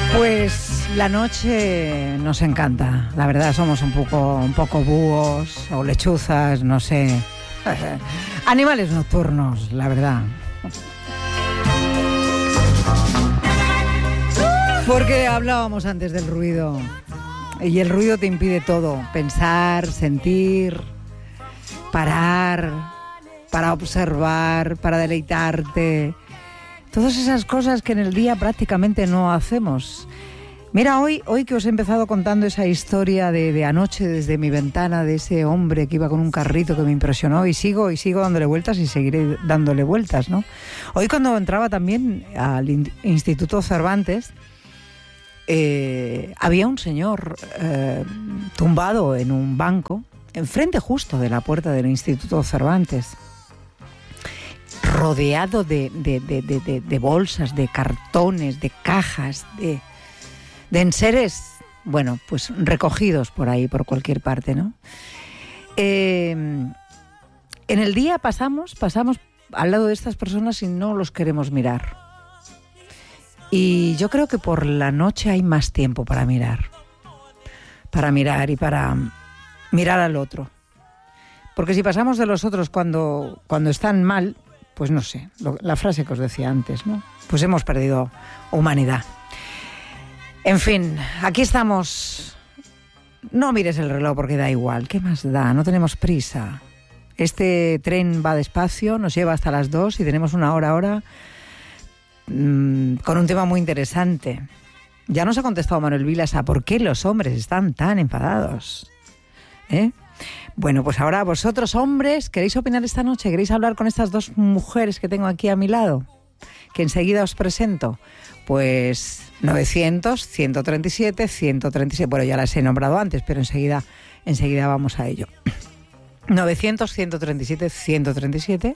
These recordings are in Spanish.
Pues la noche nos encanta, la verdad somos un poco búhos o lechuzas, no sé, animales nocturnos, la verdad. Porque hablábamos antes del ruido y el ruido te impide todo, pensar, sentir, parar, para observar, para deleitarte. Todas esas cosas que en el día prácticamente no hacemos. Mira, hoy que os he empezado contando esa historia de anoche desde mi ventana, de ese hombre que iba con un carrito que me impresionó y sigo dándole vueltas y seguiré dándole vueltas, ¿no? Hoy cuando entraba también al Instituto Cervantes, había un señor tumbado en un banco, enfrente justo de la puerta del Instituto Cervantes, rodeado de bolsas, de cartones, de cajas, de enseres, bueno, pues recogidos por ahí, por cualquier parte, ¿no? En el día pasamos al lado de estas personas y no los queremos mirar. Y yo creo que por la noche hay más tiempo para mirar y para mirar al otro. Porque si pasamos de los otros cuando están mal, pues no sé, la frase que os decía antes, ¿no? Pues hemos perdido humanidad. En fin, aquí estamos. No mires el reloj porque da igual. ¿Qué más da? No tenemos prisa. Este tren va despacio, nos lleva hasta las 2 y tenemos una hora ahora con un tema muy interesante. Ya nos ha contestado Manuel Vilas a por qué los hombres están tan enfadados. Bueno, pues ahora vosotros, hombres, ¿queréis opinar esta noche? ¿Queréis hablar con estas dos mujeres que tengo aquí a mi lado? Que enseguida os presento. Pues 900-137-137. Bueno, ya las he nombrado antes, pero enseguida vamos a ello. 900-137-137.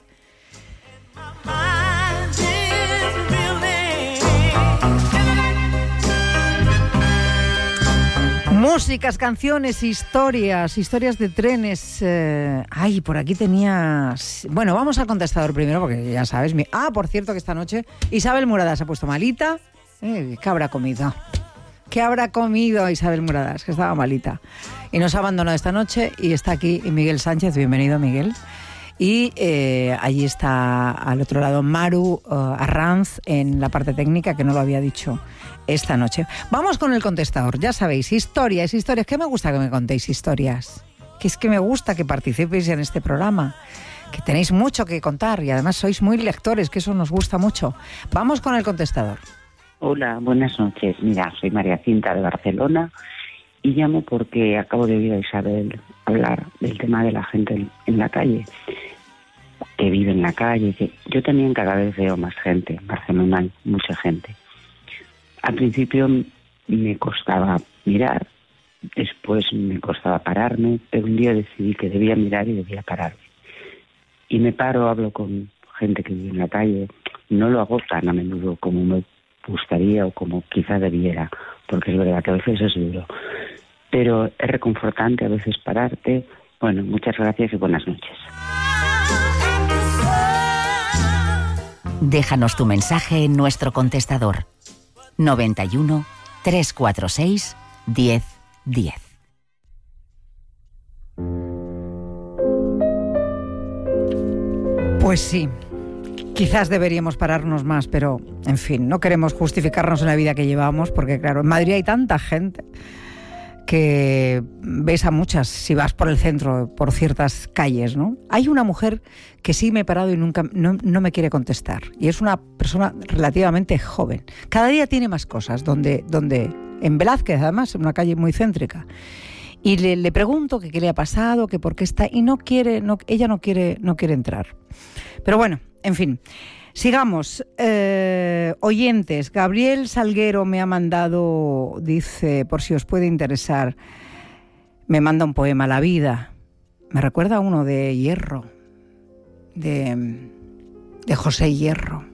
Músicas, canciones, historias de trenes. Por aquí tenía... Bueno, vamos al contestador primero, porque ya sabes... por cierto, que esta noche Isabel Muradas se ha puesto malita. ¿Qué habrá comido? ¿Qué habrá comido Isabel Muradas? Que estaba malita. Y nos ha abandonado esta noche y está aquí Miguel Sánchez. Bienvenido, Miguel. Y allí está al otro lado Maru Arranz en la parte técnica, que no lo había dicho esta noche. Vamos con el contestador. Ya sabéis, historias. Que me gusta que me contéis historias. Que es que me gusta que participéis en este programa. Que tenéis mucho que contar y además sois muy lectores, que eso nos gusta mucho. Vamos con el contestador. Hola, buenas noches. Mira, soy María Cinta de Barcelona y llamo porque acabo de oír a Isabel hablar del tema de la gente en la calle, que vive en la calle. Que yo también cada vez veo más gente en Barcelona, hay mucha gente. Al principio me costaba mirar, después me costaba pararme, pero un día decidí que debía mirar y debía pararme. Y me paro, hablo con gente que vive en la calle. No lo hago tan a menudo como me gustaría o como quizá debiera, porque es verdad que a veces es duro. Pero es reconfortante a veces pararte. Bueno, muchas gracias y buenas noches. Déjanos tu mensaje en nuestro contestador. 91 346 1010. Pues sí, quizás deberíamos pararnos más, pero en fin, no queremos justificarnos en la vida que llevamos, porque claro, en Madrid hay tanta gente que ves a muchas si vas por el centro, por ciertas calles, ¿no? Hay una mujer que sí me he parado y nunca no me quiere contestar, y es una persona relativamente joven. Cada día tiene más cosas, donde en Velázquez, además, en una calle muy céntrica. Y le pregunto que qué le ha pasado, que por qué está, y ella no quiere entrar. Pero bueno, en fin, sigamos. Oyentes, Gabriel Salguero me ha mandado, dice, por si os puede interesar, me manda un poema, La vida. Me recuerda a uno de Hierro, de José Hierro.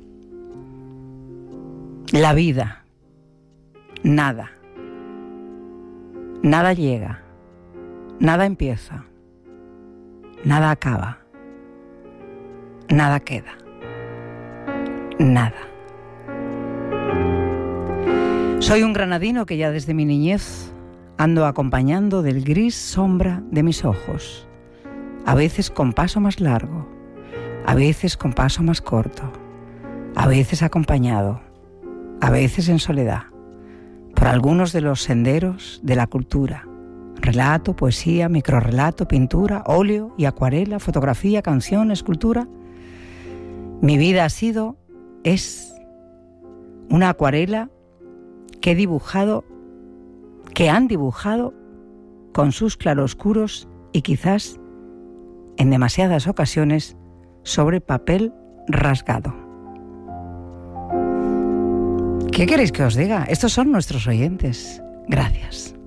La vida, nada llega. Nada empieza, nada acaba, nada queda, nada. Soy un granadino que ya desde mi niñez ando acompañando del gris sombra de mis ojos, a veces con paso más largo, a veces con paso más corto, a veces acompañado, a veces en soledad, por algunos de los senderos de la cultura: relato, poesía, microrrelato, pintura, óleo y acuarela, fotografía, canción, escultura. Mi vida es una acuarela que han dibujado con sus claroscuros y quizás en demasiadas ocasiones sobre papel rasgado. ¿Qué queréis que os diga? Estos son nuestros oyentes. Gracias.